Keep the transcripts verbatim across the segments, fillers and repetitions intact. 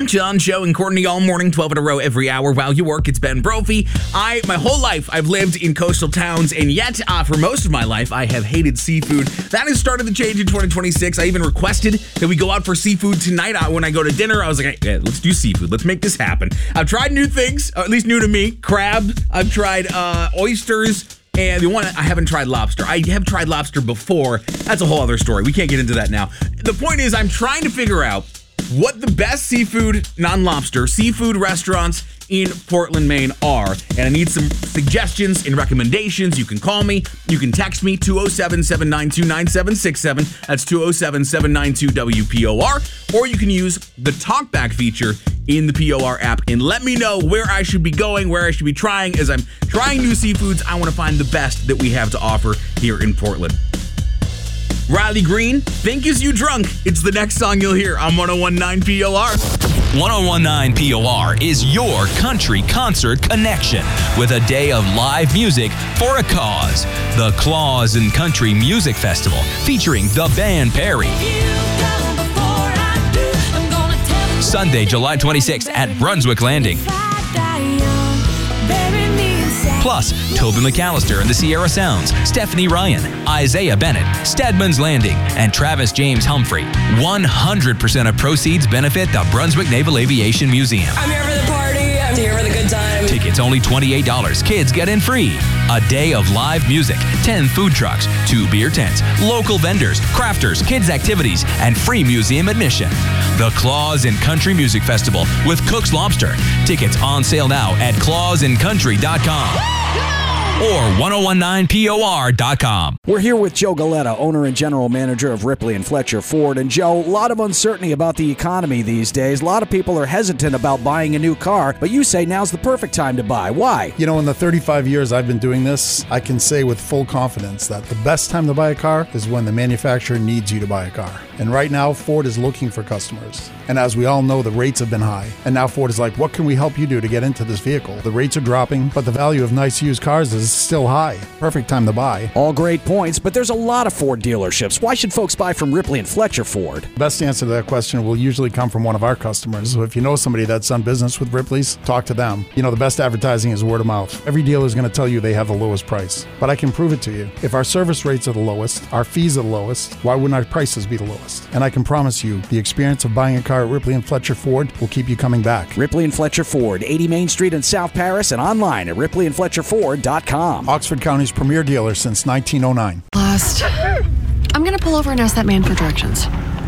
John, Joe, and Courtney all morning, twelve in a row every hour while you work. It's Ben Brophy. I, my whole life, I've lived in coastal towns, and yet, uh, for most of my life, I have hated seafood. That has started to change in twenty twenty-six. I even requested that we go out for seafood tonight. Uh, when I go to dinner, I was like, hey, let's do seafood. Let's make this happen. I've tried new things, or at least new to me. Crab. I've tried uh, oysters. And the one I haven't tried lobster. I have tried lobster before. That's a whole other story. We can't get into that now. The point is, I'm trying to figure out what the best seafood, non-lobster, seafood restaurants in Portland, Maine are. And I need some suggestions and recommendations. You can call me. You can text me, two oh seven, seven nine two, nine seven six seven. That's two oh seven, seven nine two, W P O R. Or you can use the talkback feature in the P O R app and let me know where I should be going, where I should be trying. As I'm trying new seafoods, I want to find the best that we have to offer here in Portland. Riley Green, Think Is You Drunk? It's the next song you'll hear on one oh one nine P O R. one oh one nine P O R is your country concert connection with a day of live music for a cause. The Claus and Country Music Festival featuring the band Perry. Sunday, July twenty-sixth at Brunswick Landing. Plus, Toby McAllister and the Sierra Sounds, Stephanie Ryan, Isaiah Bennett, Stedman's Landing, and Travis James Humphrey. one hundred percent of proceeds benefit the Brunswick Naval Aviation Museum. I'm here for the party. I'm here for the good time. Tickets only twenty-eight dollars. Kids get in free. A day of live music, ten food trucks, two beer tents, local vendors, crafters, kids activities, and free museum admission. The Claus and Country Music Festival with Cook's Lobster. Tickets on sale now at claus and country dot com. Or ten nineteen P O R dot com. We're here with Joe Galetta, owner and general manager of Ripley and Fletcher Ford. And Joe, a lot of uncertainty about the economy these days. A lot of people are hesitant about buying a new car, but you say now's the perfect time to buy. Why? You know, in the thirty-five years I've been doing this, I can say with full confidence that the best time to buy a car is when the manufacturer needs you to buy a car. And right now, Ford is looking for customers. And as we all know, the rates have been high. And now Ford is like, what can we help you do to get into this vehicle? The rates are dropping, but the value of nice used cars is still high. Perfect time to buy. All great points, but there's a lot of Ford dealerships. Why should folks buy from Ripley and Fletcher Ford? Best answer to that question will usually come from one of our customers. So if you know somebody that's done business with Ripley's, talk to them. You know, the best advertising is word of mouth. Every dealer is going to tell you they have the lowest price. But I can prove it to you. If our service rates are the lowest, our fees are the lowest, why wouldn't our prices be the lowest? And I can promise you, the experience of buying a car at Ripley and Fletcher Ford will keep you coming back. Ripley and Fletcher Ford, eighty Main Street in South Paris, and online at ripley and fletcher ford dot com. Oxford County's premier dealer since nineteen oh nine. Lost. I'm gonna pull over and ask that man for directions.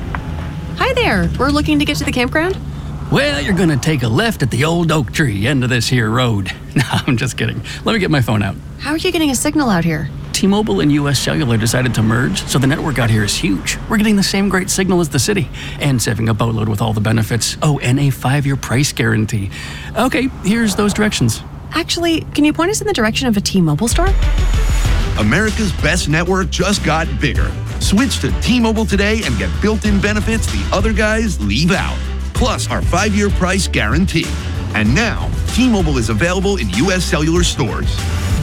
Hi there. We're looking to get to the campground. Well, you're gonna take a left at the old oak tree end of this here road. No, I'm just kidding. Let me get my phone out. How are you getting a signal out here? T-Mobile and U S Cellular decided to merge, so the network out here is huge. We're getting the same great signal as the city, and saving a boatload with all the benefits. Oh, and a five-year price guarantee. Okay, here's those directions. Actually, can you point us in the direction of a T-Mobile store? America's best network just got bigger. Switch to T-Mobile today and get built-in benefits the other guys leave out. Plus our five-year price guarantee. And now, T-Mobile is available in U S Cellular stores.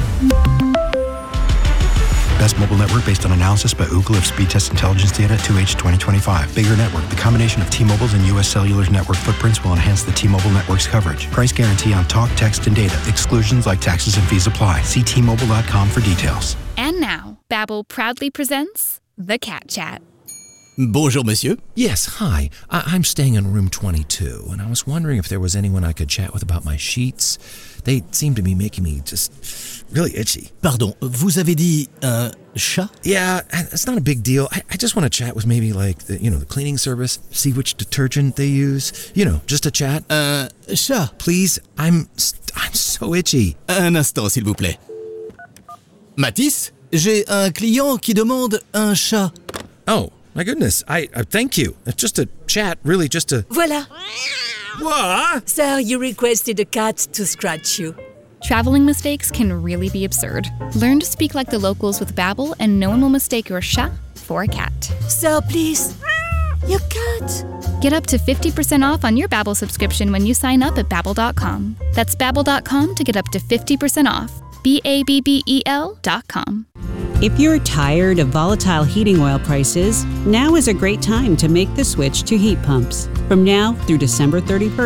Best mobile network based on analysis by Ookla of speed test intelligence data two H twenty twenty-five. Bigger network. The combination of T-Mobile's and U S Cellular's network footprints will enhance the T-Mobile network's coverage. Price guarantee on talk, text, and data. Exclusions like taxes and fees apply. See T Mobile dot com for details. And now, Babbel proudly presents The Cat Chat. Bonjour, monsieur. Yes, hi. I- I'm staying in room twenty-two, and I was wondering if there was anyone I could chat with about my sheets. They seem to be making me just really itchy. Pardon, vous avez dit un chat? Yeah, it's not a big deal. I, I just want to chat with maybe like, the, you know, the cleaning service, see which detergent they use. You know, just a chat. Un chat? Please, I'm, I'm so itchy. Un instant, s'il vous plaît. Mathis, j'ai un client qui demande un chat. Oh. My goodness, I, I thank you. It's just a chat, really just a... Voila. What? Sir, you requested a cat to scratch you. Traveling mistakes can really be absurd. Learn to speak like the locals with Babbel, and no one will mistake your chat for a cat. Sir, please. Your cat. Get up to fifty percent off on your Babbel subscription when you sign up at babbel dot com. That's babbel dot com to get up to fifty percent off. B A B B E L dot com. If you're tired of volatile heating oil prices, now is a great time to make the switch to heat pumps. From now through December thirty-first,